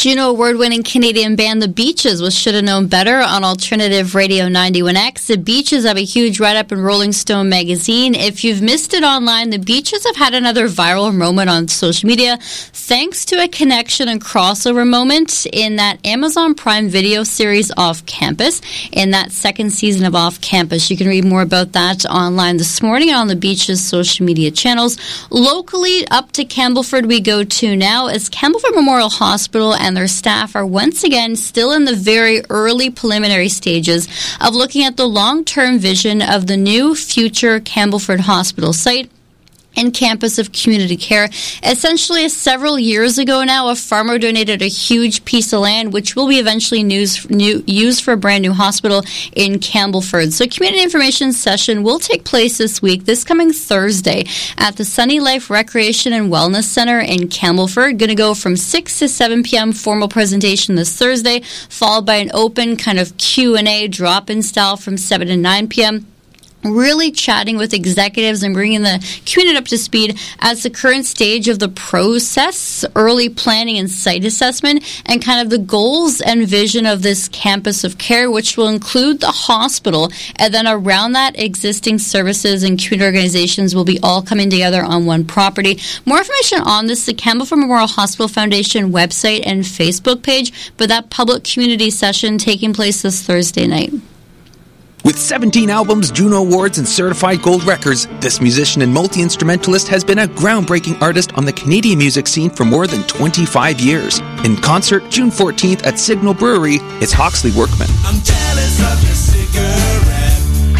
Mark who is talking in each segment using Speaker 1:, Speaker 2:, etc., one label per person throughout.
Speaker 1: Juno Award-winning Canadian band The Beaches was Shoulda Known Better on Alternative Radio 91X. The Beaches have a huge write-up in Rolling Stone magazine. If you've missed it online, The Beaches have had another viral moment on social media thanks to a connection and crossover moment in that Amazon Prime Video series Off Campus, in that second season of Off Campus. You can read more about that online this morning on The Beaches' social media channels. Locally, up to Campbellford we go to now, as Campbellford Memorial Hospital and their staff are once again still in the very early preliminary stages of looking at the long-term vision of the new future Campbellford Hospital site and campus of community care. Essentially, several years ago now, a farmer donated a huge piece of land, which will be eventually used for a brand new hospital in Campbellford. So, community information session will take place this week, this coming Thursday, at the Sunny Life Recreation and Wellness Center in Campbellford. Going to go from 6 to 7 p.m. formal presentation this Thursday, followed by an open kind of Q&A drop-in style from 7 to 9 p.m. Really chatting with executives and bringing the community up to speed as the current stage of the process, early planning and site assessment, and kind of the goals and vision of this campus of care, which will include the hospital. And then around that, existing services and community organizations will be all coming together on one property. More information on this, the Campbellford Memorial Hospital Foundation website and Facebook page, but that public community session taking place this Thursday night.
Speaker 2: With 17 albums, Juno Awards, and certified gold records, this musician and multi-instrumentalist has been a groundbreaking artist on the Canadian music scene for more than 25 years. In concert, June 14th at Signal Brewery, it's Hawksley Workman.
Speaker 3: I'm jealous of your cigarette,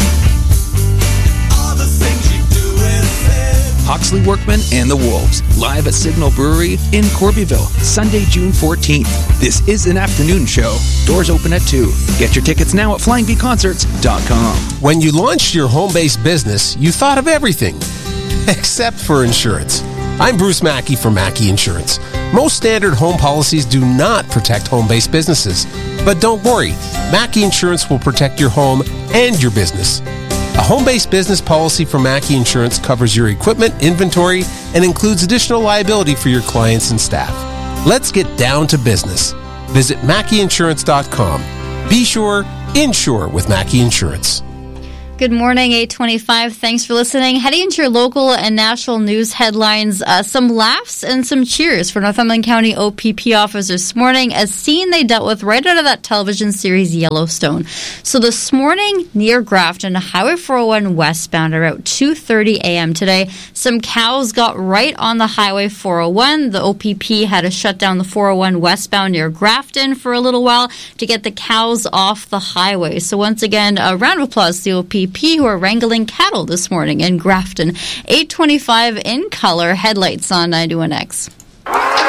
Speaker 3: all the things you do and said.
Speaker 2: Hawksley Workman and the Wolves, live at Signal Brewery in Corbyville, Sunday, June 14th. This is an afternoon show. Doors open at 2. Get your tickets now at flyingbconcerts.com.
Speaker 4: When you launched your home-based business, you thought of everything, except for insurance. I'm Bruce Mackey from Mackey Insurance. Most standard home policies do not protect home-based businesses. But don't worry, Mackey Insurance will protect your home and your business. A home-based business policy from Mackey Insurance covers your equipment, inventory, and includes additional liability for your clients and staff. Let's get down to business. Visit MackeyInsurance.com. Be sure, insure with Mackey Insurance.
Speaker 1: Good morning, 8:25. Thanks for listening. Heading into your local and national news headlines, some laughs and some cheers for Northumberland County OPP officers this morning, a scene they dealt with right out of that television series Yellowstone. So this morning, near Grafton, Highway 401 westbound, around 2:30 a.m. today, some cows got right on the Highway 401. The OPP had to shut down the 401 westbound near Grafton for a little while to get the cows off the highway. So once again, a round of applause to the OPP who are wrangling cattle this morning in Grafton. 8:25 in color, headlights on 91X.